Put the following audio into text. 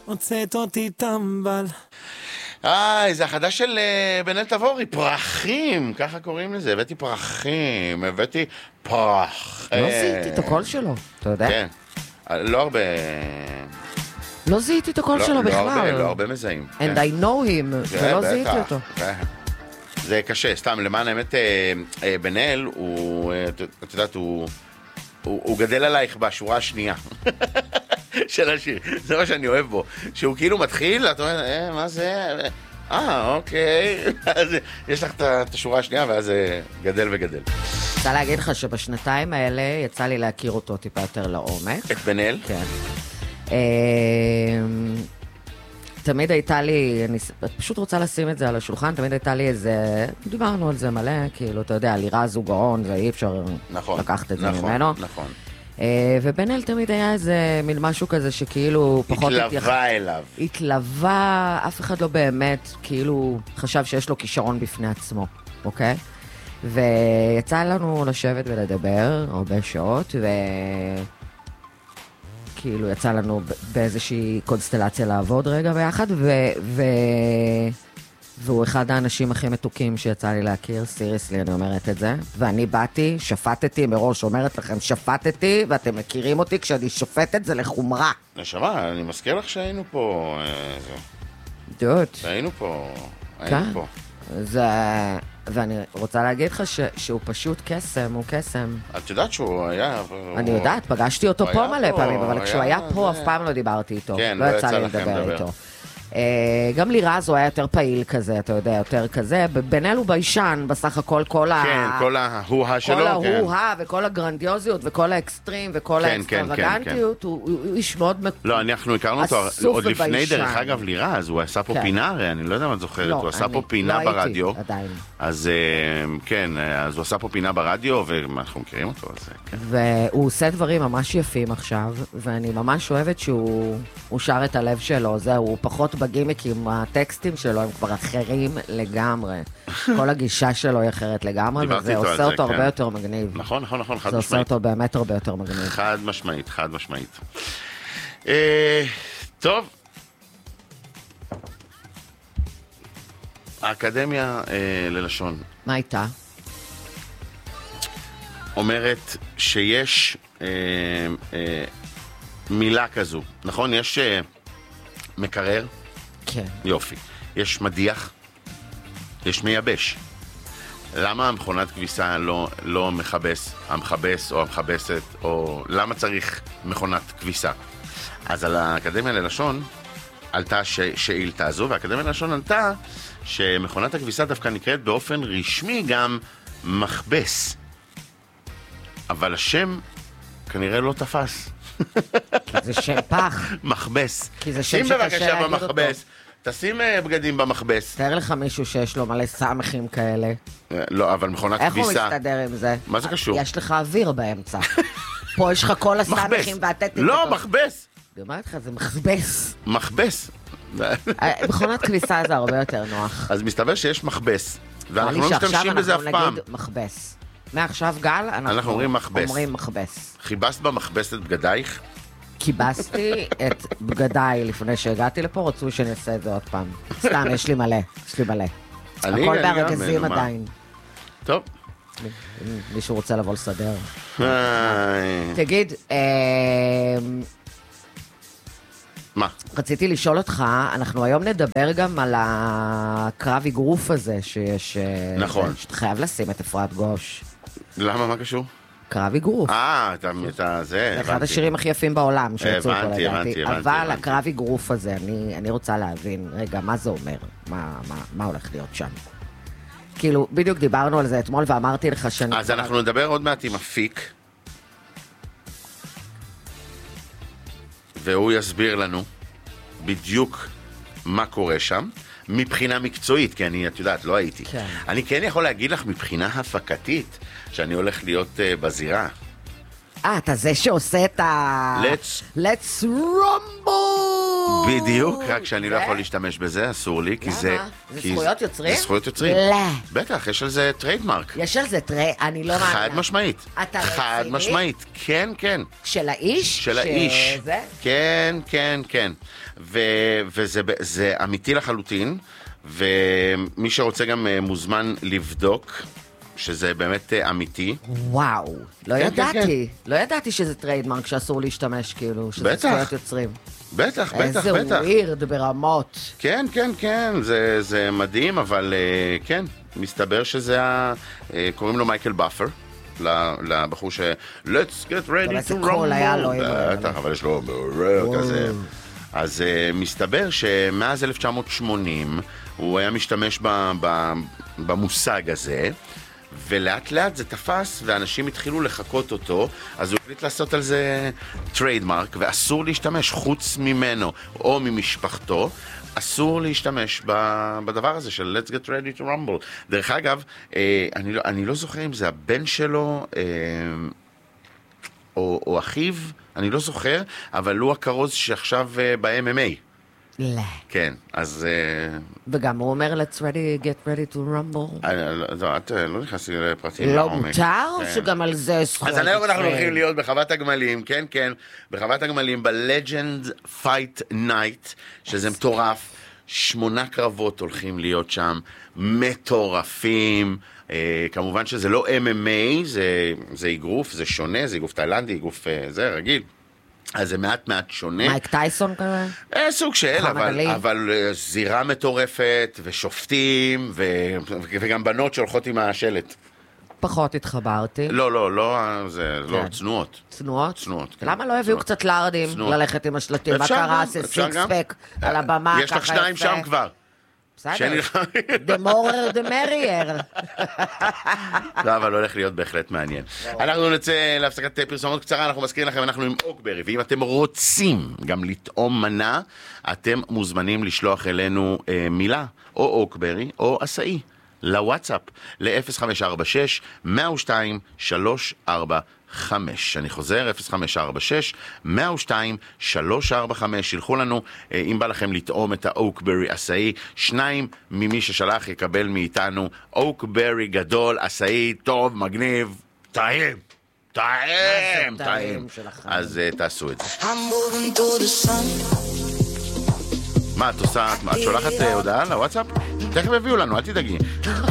הוצאת אותי טמבל. זה החדש של בן-אל תבורי, פרחים, ככה קוראים לזה, הבאתי פרחים, הבאתי פרח. לא זיהיתי את הקול שלו, אתה יודע? כן, לא הרבה... לא זיהיתי את הקול שלו בכלל. לא הרבה מזהים. And I know him, ולא זיהיתי אותו. זה קשה, סתם, למען האמת, בן-אל, את יודעת, הוא גדל עלייך בשורה השנייה של השיר, זה מה שאני אוהב בו, שהוא כאילו מתחיל, אתה אומר, מה זה? אוקיי, אז יש לך את השורה השנייה, ואז זה גדל וגדל. רוצה להגיד לך שבשנתיים האלה יצא לי להכיר אותו טיפה יותר לעומק. את בן-אל? כן. תמיד הייתה לי, את פשוט רוצה לשים את זה על השולחן, תמיד הייתה לי איזה, דיברנו על זה מלא, כאילו, אתה יודע, לירז הוא גאון, ואי אפשר לקחת את זה ממנו. נכון. ובן-אל תמיד היה איזה מין משהו כזה שכאילו פחות... התלווה אליו. התלווה, אף אחד לא באמת, כאילו, חשב שיש לו כישרון בפני עצמו, אוקיי? ויצא לנו לשבת ולדבר הרבה שעות, כאילו יצא לנו באיזושהי קונסטלציה לעבוד רגע ביחד, והוא אחד האנשים הכי מתוקים שיצא לי להכיר, סיריסלי, אני אומרת את זה. ואני באתי, שפטתי מראש, אומרת לכם, שפטתי, ואתם מכירים אותי, כשאני שופטת זה לחומרה. נשמה, אני מזכיר לך שהיינו פה... דוד. היינו פה. ואני רוצה להגיד לך שהוא פשוט קסם, הוא קסם. את יודעת שהוא היה... אני יודעת, פגשתי אותו פה מלא פעמים, אבל כשהוא היה פה אף פעם לא דיברתי איתו. לא יצא לי לדבר איתו. גם לירז הוא היה יותר פעיל כזה, אתה יודע, יותר כזה. בן-אל הוא ביישן, בסך הכל כל ההוהה שלו. כל ההוהה וכל הגרנדיוזיות וכל האקסטרים וכל האקסטרווגנטיות, הוא איש מאוד אסוף וביישן. לא, אנחנו הכרנו אותו עוד לפני, דרך אגב, לירז, הוא עשה פה פינה, הרי אני לא יודע מה את זוכרת, הוא עשה פה פינה ברדיו. אז כן, אז הוא עשה פה פינה ברדיו, ואנחנו מכירים אותו, אז כן. והוא עושה דברים ממש יפים עכשיו, ואני ממש אוהבת שהוא שר את הלב שלו, זהו, הוא פחות בגימיקים, הטקסטים שלו הם כבר אחרים לגמרי. כל הגישה שלו היא אחרת לגמרי, וזה עושה אותו הרבה יותר מגניב. נכון, חד משמעית. זה עושה אותו באמת הרבה יותר מגניב. חד משמעית. טוב. האקדמיה ללשון. מה הייתה? אומרת שיש מילה כזו, נכון? יש מקרר? כן. יופי. יש מדיח? יש מייבש. למה המכונת כביסה לא מכבס, המכבס או המכבסת, או למה צריך מכונת כביסה? אז על האקדמיה ללשון עלתה שאילתה הזו, והאקדמיה ללשון עלתה שמכונת הכביסה דווקא נקראת באופן רשמי גם מכבס. אבל השם כנראה לא תפס. כי זה שם פח. מכבס. כי זה שם שקשה להגיד אותו. תשים בגדים במכבס. תאר לך מישהו שיש לו מלא סמכים כאלה. לא, אבל מכונת איך כביסה. איך הוא מסתדר עם זה? מה זה קשור? יש לך אוויר באמצע. פה יש לך כל הסמכים והטטים. לא, מכבס. אני אומרת לך, זה מכבס. מכבס. מכונת כביסה זה הרבה יותר נוח. אז מסתבר שיש מכבס. ואנחנו לא משתמשים בזה אף פעם. אנחנו נגיד מכבס. מעכשיו גל, אנחנו אומרים מכבס. חיבסת במכבס את בגדייך? קיבסתי את בגדיי לפני שהגעתי לפה, רצו שאני אעשה את זה עוד פעם. סתם, יש לי מלא. הכל בארגזים עדיין. טוב. מישהו רוצה לבוא לסדר. תגיד, מה? רציתי לשאול אותך, אנחנו היום נדבר גם על הקרב אגרוף הזה שיש... נכון. שאתה חייב לשים את אפרת גוש. למה? מה קשור? קרב אגרוף. אתה זה, זה אחד השירים הכי יפים בעולם שיצאו פה לדעתי. אבל הבנתי. הקרב אגרוף הזה, אני רוצה להבין, רגע, מה זה אומר? מה הולך להיות שם? כאילו, בדיוק דיברנו על זה אתמול ואמרתי לך שאני... אז אנחנו נדבר עוד מעט עם אפיק, והוא יסביר לנו בדיוק מה קורה שם, מבחינה מקצועית, כי אני, את יודעת, לא הייתי. כן. אני כן יכול להגיד לך מבחינה הפקתית, שאני הולך להיות בזירה. אתה זה שעושה את ה... Let's Rumble! בדיוק, רק שאני לא יכול להשתמש בזה, אסור לי, כי זה... למה? זה זכויות יוצרים? זה זכויות יוצרים. לא. בטח, יש על זה טריידמרק. יש על זה אני לא מאמינה. חד משמעית. אתה חד רציני? משמעית, כן, כן. של האיש? של האיש. שזה? כן, כן, כן. וזה אמיתי לחלוטין, ומי שרוצה גם מוזמן לבדוק, שזה באמת אמיתי. וואו, לא כן, ידעתי. לא ידעתי שזה טריידמרק שאסור להשתמש, כאילו, שזה בטח. זכויות יוצרים. בטח, בטח, איזה בטח. ווירד ברמות. כן, כן, כן, זה מדהים, אבל כן, מסתבר שזה קוראים לו מייקל באפר, לבחור ש... Let's get ready איזה to קול היה rumble. לו, בטח, אבל יש לו מעורר כזה. אז מסתבר שמאז 1980 הוא היה משתמש במושג הזה, ולאט לאט זה תפס, ואנשים התחילו לחכות אותו, אז הוא החליט לעשות על זה טריידמרק, ואסור להשתמש חוץ ממנו או ממשפחתו, אסור להשתמש בדבר הזה של Let's get ready to rumble. דרך אגב, אני לא זוכר אם זה הבן שלו או אחיו, אני לא זוכר, אבל הוא הכרוז שעכשיו ב-MMA. לא. כן, אז... וגם הוא אומר, let's get ready to rumble. את לא נכנסתי לפרטים. לא מותר? שגם על זה זכויות. אז היום אנחנו הולכים להיות בחוות הגמלים, כן, כן, בחוות הגמלים, ב-Legend Fight Night, שזה מטורף. 8 קרבות הולכים להיות שם, מטורפים. כמובן שזה לא MMA, זה אגרוף, זה שונה, זה אגרוף תאילנדי, אגרוף זה רגיל. אז זה מעט שונה. מייק טייסון כזה? סוג של, אבל זירה מטורפת, ושופטים, וגם בנות שהולכות עם השלט. פחות התחברתי. לא, זה לא, צנועות. צנועות? צנועות, כן. למה לא הביאו קצת לארדים ללכת עם השלטים? מה קרה? זה סיקספק על הבמה, יש לך 2 שם כבר. בסדר. The more the merrier. לא, אבל הולך להיות בהחלט מעניין. אנחנו נצא להפסקת פרסומות קצרה, אנחנו מזכירים לכם, אנחנו עם אוקברי, ואם אתם רוצים גם לטעום מנה, אתם מוזמנים לשלוח אלינו מילה, או אוקברי, או עשאי, לוואטסאפ, ל-0546-102-345. אני חוזר, 0546-102-345. שלחו לנו, אם בא לכם לטעום את האוקברי עשאי, 2 ממי ששלח יקבל מאיתנו אוקברי גדול, עשאי, טוב, מגניב, טעים. טעים. אז תעשו את זה. מה, את עושה, את שולחת הודעה לוואטסאפ? תכף הביאו לנו, אל תדאגי.